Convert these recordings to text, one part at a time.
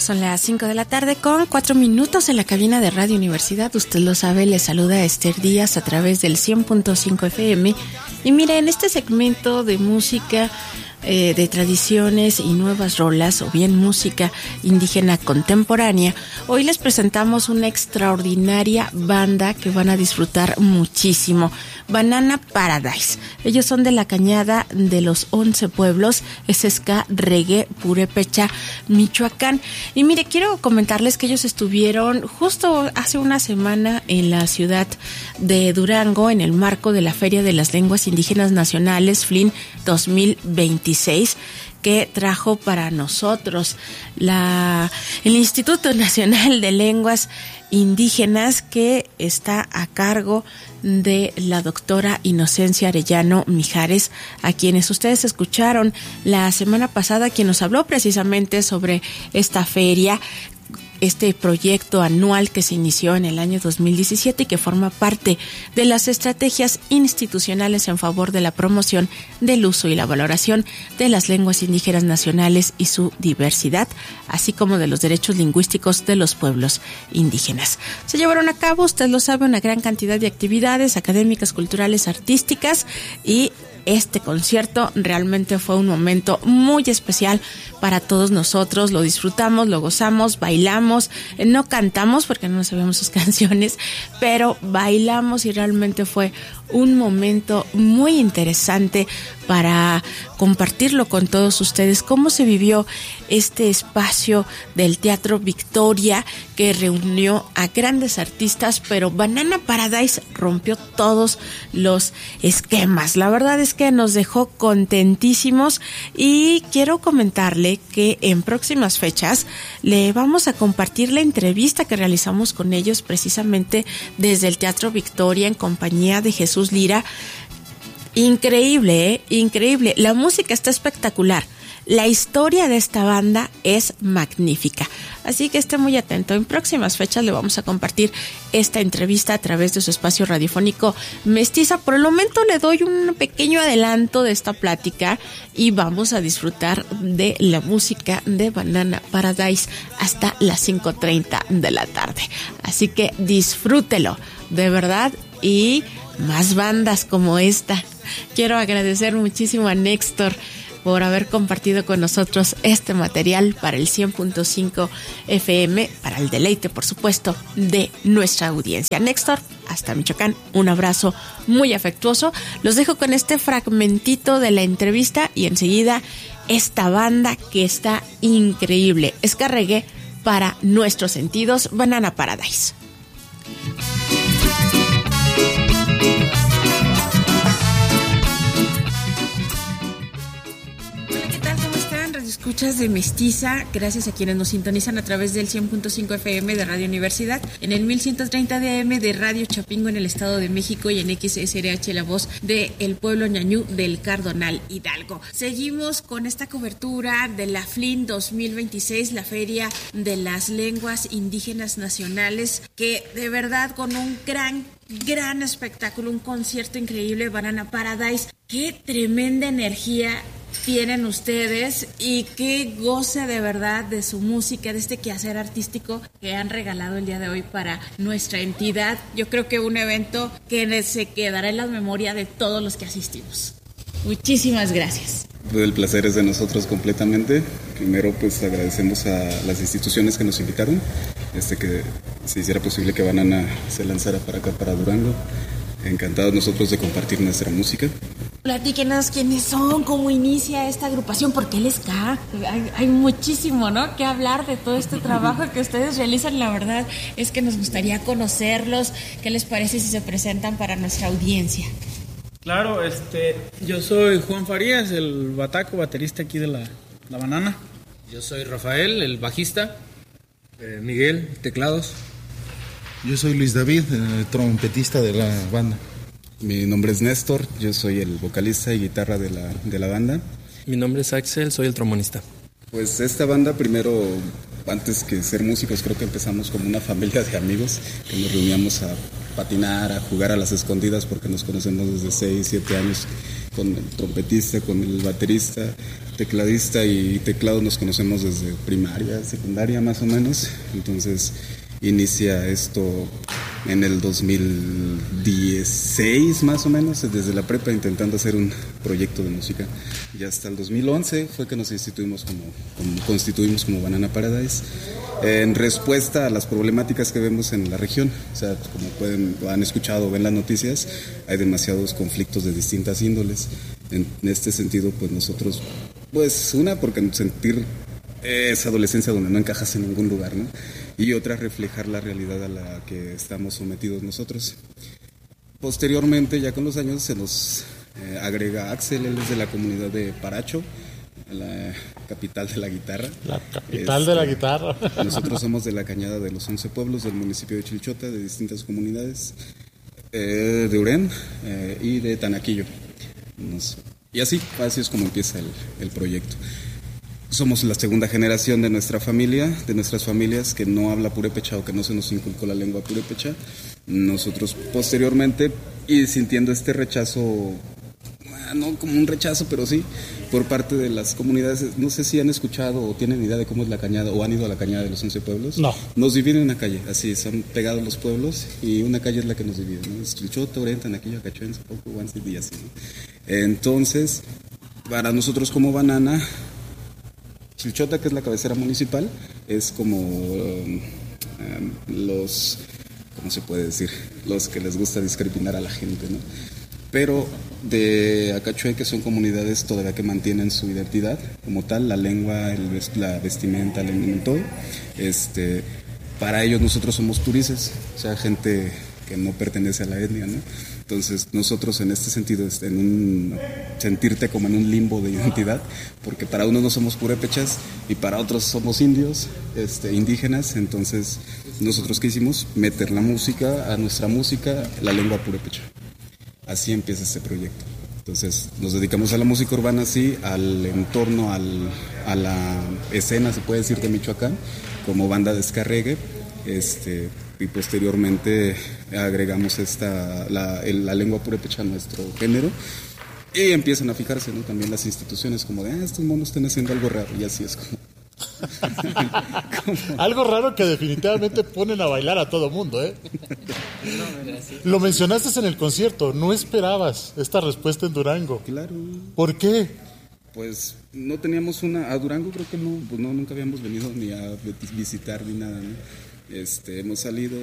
Son las 5 de la tarde con 4 minutos en la cabina de Radio Universidad. Usted lo sabe, le saluda Esther Díaz a través del 100.5 FM. Y mira, en este segmento de música, de tradiciones y nuevas rolas, o bien música indígena contemporánea, hoy les presentamos una extraordinaria banda que van a disfrutar muchísimo. Banana Paradise. Ellos son de la Cañada de los 11 Pueblos, es ska, reggae, purépecha, Michoacán. Y mire, quiero comentarles que ellos estuvieron justo hace una semana en la ciudad de Durango en el marco de la Feria de las Lenguas Indígenas Nacionales, FLIN 2026, que trajo para nosotros el Instituto Nacional de Lenguas Indígenas, que está a cargo de la doctora Inocencia Arellano Mijares, a quienes ustedes escucharon la semana pasada, quien nos habló precisamente sobre esta feria, este proyecto anual que se inició en el año 2017 y que forma parte de las estrategias institucionales en favor de la promoción del uso y la valoración de las lenguas indígenas nacionales y su diversidad, así como de los derechos lingüísticos de los pueblos indígenas. Se llevaron a cabo, usted lo sabe, una gran cantidad de actividades académicas, culturales, artísticas, y este concierto realmente fue un momento muy especial para todos nosotros. Lo disfrutamos, lo gozamos, bailamos, no cantamos porque no sabemos sus canciones, pero bailamos y realmente fue un momento muy interesante para compartirlo con todos ustedes. Cómo se vivió este espacio del Teatro Victoria, que reunió a grandes artistas, pero Banana Paradise rompió todos los esquemas. La verdad es que nos dejó contentísimos, y quiero comentarle que en próximas fechas le vamos a compartir la entrevista que realizamos con ellos precisamente desde el Teatro Victoria en compañía de Jesús Lira. Increíble, increíble. La música está espectacular. La historia de esta banda es magnífica. Así que esté muy atento. En próximas fechas le vamos a compartir esta entrevista a través de su espacio radiofónico Mestiza. Por el momento le doy un pequeño adelanto de esta plática y vamos a disfrutar de la música de Banana Paradise hasta las 5:30 de la tarde. Así que disfrútelo, de verdad, y más bandas como esta. Quiero agradecer muchísimo a Néstor por haber compartido con nosotros este material para el 100.5 FM, para el deleite, por supuesto, de nuestra audiencia. Néstor, hasta Michoacán, un abrazo muy afectuoso. Los dejo con este fragmentito de la entrevista y enseguida esta banda que está increíble. Ska reggae para nuestros sentidos, Banana Paradise. Escuchas de Mestiza, gracias a quienes nos sintonizan a través del 100.5 FM de Radio Universidad, en el 1130 de AM de Radio Chapingo en el Estado de México, y en XSRH, la voz del pueblo ñañú del Cardonal Hidalgo. Seguimos con esta cobertura de la FLIN 2026, la Feria de las Lenguas Indígenas Nacionales, que de verdad con un gran espectáculo, un concierto increíble, Banana Paradise. Qué tremenda energía tienen ustedes y qué goce de verdad de su música, de este quehacer artístico que han regalado el día de hoy para nuestra entidad. Yo creo que un evento que se quedará en la memoria de todos los que asistimos. Muchísimas gracias. El placer es de nosotros completamente. Primero, pues agradecemos a las instituciones que nos invitaron, que se hiciera posible que Banana se lanzara para acá, para Durango. Encantados nosotros de compartir nuestra música. Platíquenos quiénes son, cómo inicia esta agrupación, porque el ska, hay muchísimo, ¿no?, que hablar de todo este trabajo que ustedes realizan. La verdad es que nos gustaría conocerlos. ¿Qué les parece si se presentan para nuestra audiencia? Claro, yo soy Juan Farías, el bataco, baterista aquí de la Banana. Yo soy Rafael, el bajista. Miguel, teclados. Yo soy Luis David, el trompetista de la banda. Mi nombre es Néstor, yo soy el vocalista y guitarra de la banda. Mi nombre es Axel, soy el trombonista. Pues esta banda, primero, antes que ser músicos, creo que empezamos como una familia de amigos que nos reuníamos a patinar, a jugar a las escondidas, porque nos conocemos desde 6, 7 años. con el trompetista, con el baterista, tecladista y teclado nos conocemos desde primaria, secundaria más o menos. Entonces inicia esto en el 2016 más o menos, desde la prepa intentando hacer un proyecto de música. Y hasta el 2011 fue que nos constituimos como Banana Paradise, en respuesta a las problemáticas que vemos en la región. O sea, como han escuchado o ven las noticias, hay demasiados conflictos de distintas índoles. En este sentido, pues nosotros, porque sentir esa adolescencia donde no encajas en ningún lugar, ¿no? Y otra, reflejar la realidad a la que estamos sometidos nosotros. Posteriormente, ya con los años, se nos agrega Axel, él es de la comunidad de Paracho, la capital de la guitarra. La capital de la guitarra. Nosotros somos de la Cañada de los 11 pueblos del municipio de Chilchota, de distintas comunidades, de Urén y de Tanaquillo. Y así es como empieza el proyecto. Somos la segunda generación de nuestras familias que no habla purépecha o que no se nos inculcó la lengua purépecha. Nosotros posteriormente, y sintiendo este rechazo, no como un rechazo, pero sí, por parte de las comunidades, no sé si han escuchado o tienen idea de cómo es la cañada, o han ido a la cañada de los 11 pueblos. No. Nos dividen una calle, así, son pegados los pueblos, y una calle es la que nos divide, ¿no? Es Chilchota, Urén, Tanaquillo, Acachuén, Zapoco, Guanzit y así, ¿no? Entonces, para nosotros como Banana, Chilchota, que es la cabecera municipal, es como ¿cómo se puede decir? Los que les gusta discriminar a la gente, ¿no? Pero de Acachué, que son comunidades todavía que mantienen su identidad como tal, la lengua, la vestimenta, todo, para ellos nosotros somos turices, o sea, gente que no pertenece a la etnia, ¿no? Entonces nosotros en este sentido, sentirte como en un limbo de identidad, porque para unos no somos purépechas y para otros somos indios, indígenas. Entonces nosotros ¿qué hicimos? Meter la música, a nuestra música, la lengua purépecha. Así empieza este proyecto. Entonces nos dedicamos a la música urbana, así, al entorno, a la escena, se puede decir, de Michoacán, como banda de ska reggae, y posteriormente agregamos la lengua purépecha a nuestro género, y empiezan a fijarse, ¿no? También las instituciones como de, estos monos están haciendo algo raro, y así es como... Algo raro que definitivamente ponen a bailar a todo mundo, ¿eh? Lo mencionaste en el concierto, no esperabas esta respuesta en Durango. Claro. ¿Por qué? Pues no teníamos a Durango creo que no, pues no, nunca habíamos venido ni a visitar ni nada, ¿no? Hemos salido.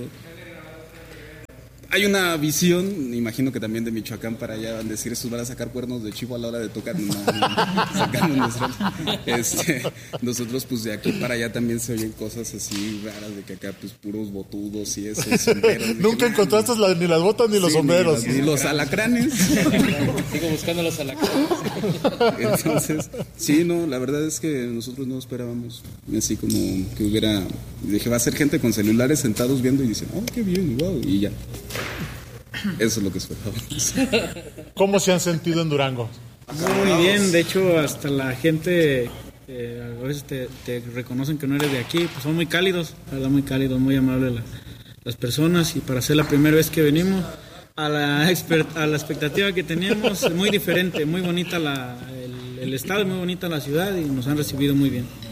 Hay una visión, imagino que también de Michoacán para allá, van a decir, estos van a sacar cuernos de chivo a la hora de tocar. No, sacamos nosotros pues de aquí para allá también se oyen cosas así raras, de que acá pues puros botudos y esos sombreros. Nunca encontraste ni las botas ni los sombreros. Ni los alacranes. Sigo buscando los alacranes. Entonces, sí, no, la verdad es que nosotros no esperábamos así como que hubiera, dije, va a ser gente con celulares sentados viendo y dicen, oh, qué bien, wow, y ya. Eso es lo que esperábamos. ¿Cómo se han sentido en Durango? Muy bien, de hecho hasta la gente a veces te reconocen que no eres de aquí, pues son muy cálidos, la verdad, muy cálidos, muy amables las personas, y para ser la primera vez que venimos a la expectativa que teníamos, muy diferente, muy bonita el estado, muy bonita la ciudad, y nos han recibido muy bien.